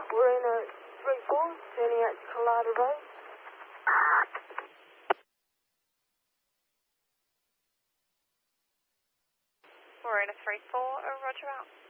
We're in a 3-4, turning out to Collada Road. We're in a 3-4, roger out.